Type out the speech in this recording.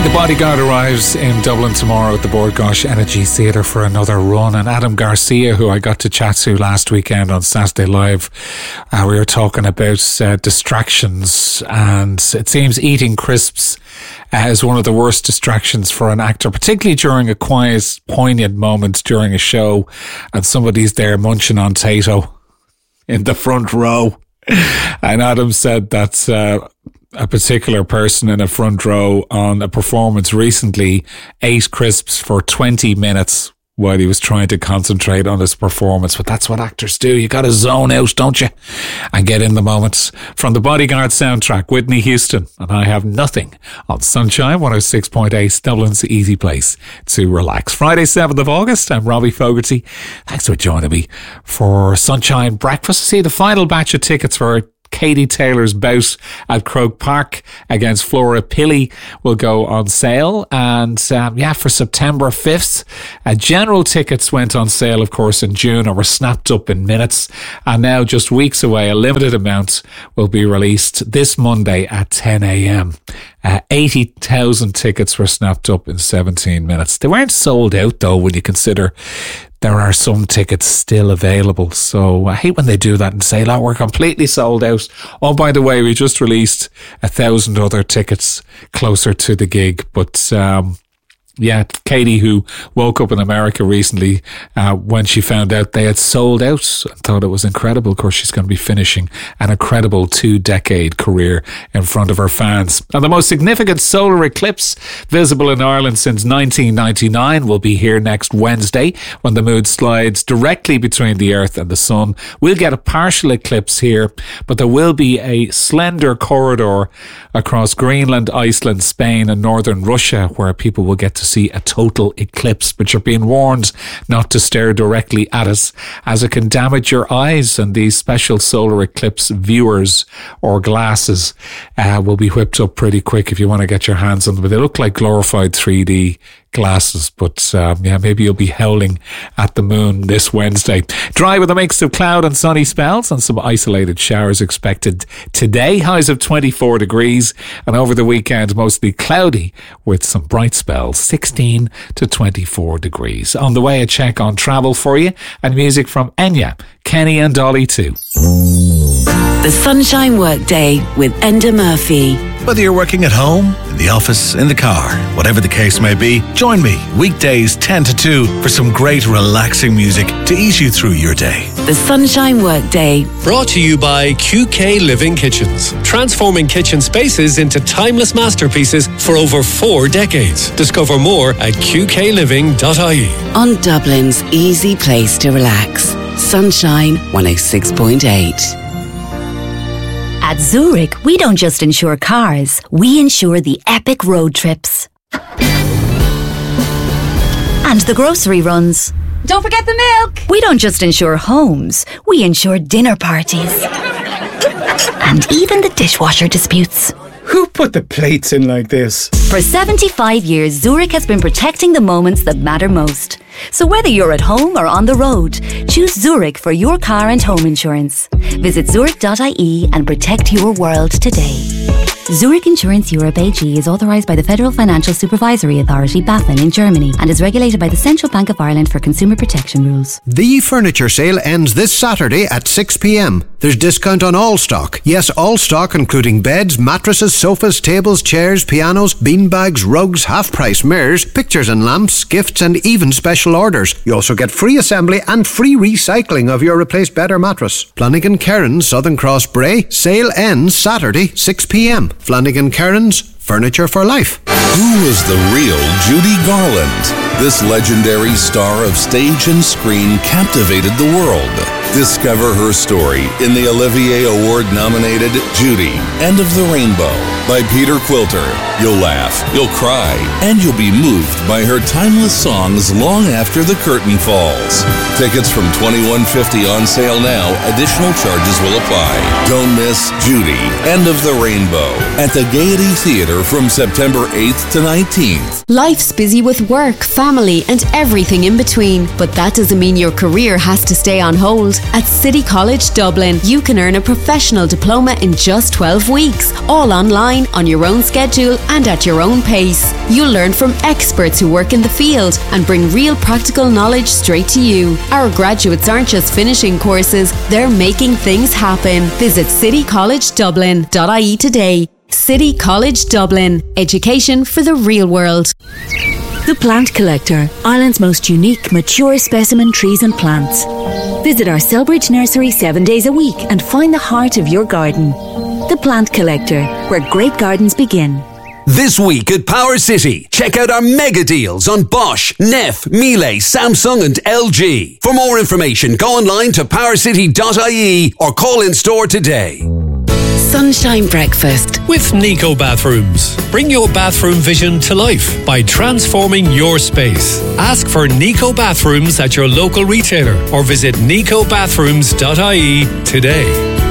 The Bodyguard arrives in Dublin tomorrow at the Bord Gáis Energy Theatre for another run, and Adam Garcia, who I got to chat to last weekend on Saturday Live, we were talking about distractions, and it seems eating crisps is one of the worst distractions for an actor, particularly during a quiet, poignant moment during a show and somebody's there munching on Tato in the front row. And Adam said that a particular person in a front row on a performance recently ate crisps for 20 minutes while he was trying to concentrate on his performance. But that's what actors do. You got to zone out, don't you? And get in the moment. From the Bodyguard soundtrack, Whitney Houston, and I Have Nothing on Sunshine 106.8, Dublin's easy place to relax. Friday, 7th of August, I'm Robbie Fogarty. Thanks for joining me for Sunshine Breakfast. See, the final batch of tickets for Katie Taylor's bout at Croke Park against Flora Pilley will go on sale, and for September 5th general tickets went on sale of course in June and were snapped up in minutes, and now just weeks away a limited amount will be released this Monday at 10 a.m. 80,000 tickets were snapped up in 17 minutes. They weren't sold out though when you consider there are some tickets still available. So I hate when they do that and say, "Oh, we're completely sold out. Oh, by the way, we just released 1,000 other tickets closer to the gig." But Katie, who woke up in America recently when she found out they had sold out, and thought it was incredible. Of course, she's going to be finishing an incredible 2-decade career in front of her fans. And the most significant solar eclipse visible in Ireland since 1999 will be here next Wednesday, when the moon slides directly between the Earth and the Sun. We'll get a partial eclipse here, but there will be a slender corridor across Greenland, Iceland, Spain and northern Russia where people will get to see a total eclipse, but you're being warned not to stare directly at it, as it can damage your eyes, and these special solar eclipse viewers or glasses will be whipped up pretty quick if you want to get your hands on them. But they look like glorified 3D glasses, but maybe you'll be howling at the moon this Wednesday. Dry with a mix of cloud and sunny spells, and some isolated showers expected today. Highs of 24 degrees, and over the weekend mostly cloudy with some bright spells, 16 to 24 degrees. On the way, a check on travel for you, and music from Enya, Kenny and Dolly too. The Sunshine Workday with Enda Murphy. Whether you're working at home, in the office, in the car, whatever the case may be, join me weekdays 10 to 2 for some great relaxing music to ease you through your day. The Sunshine Workday. Brought to you by QK Living Kitchens. Transforming kitchen spaces into timeless masterpieces for over 4 decades. Discover more at qkliving.ie. On Dublin's easy place to relax. Sunshine 106.8. At Zurich, we don't just insure cars, we insure the epic road trips. And the grocery runs. Don't forget the milk! We don't just insure homes, we insure dinner parties. And even the dishwasher disputes. Who put the plates in like this? For 75 years, Zurich has been protecting the moments that matter most. So whether you're at home or on the road, choose Zurich for your car and home insurance. Visit zurich.ie and protect your world today. Zurich Insurance Europe AG is authorised by the Federal Financial Supervisory Authority, BaFin, in Germany, and is regulated by the Central Bank of Ireland for consumer protection rules. The furniture sale ends this Saturday at 6 p.m. There's discount on all stock. Yes, all stock, including beds, mattresses, sofas, tables, chairs, pianos, beanbags, rugs, half-price mirrors, pictures and lamps, gifts, and even special orders. You also get free assembly and free recycling of your replaced bed or mattress. Flanagan Cairns, Southern Cross Bray. Sale ends Saturday, 6 p.m. Flanagan Cairns, furniture for life. Who was the real Judy Garland? This legendary star of stage and screen captivated the world. Discover her story in the Olivier Award-nominated Judy, End of the Rainbow by Peter Quilter. You'll laugh, you'll cry, and you'll be moved by her timeless songs long after the curtain falls. Tickets from $21.50 on sale now. Additional charges will apply. Don't miss Judy, End of the Rainbow at the Gaiety Theatre from September 8th to 19th. Life's busy with work, family, and everything in between. But that doesn't mean your career has to stay on hold. At City College Dublin, you can earn a professional diploma in just 12 weeks, all online, on your own schedule and at your own pace. You'll learn from experts who work in the field and bring real practical knowledge straight to you. Our graduates aren't just finishing courses, they're making things happen. Visit citycollegedublin.ie today. City College Dublin. Education for the real world. The Plant Collector, Ireland's most unique, mature specimen trees and plants. Visit our Selbridge nursery 7 days a week and find the heart of your garden. The Plant Collector, where great gardens begin. This week at Power City, check out our mega deals on Bosch, Neff, Miele, Samsung and LG. For more information, go online to powercity.ie or call in store today. Sunshine Breakfast with Nico Bathrooms. Bring your bathroom vision to life by transforming your space. Ask for Nico Bathrooms at your local retailer or visit nicobathrooms.ie today.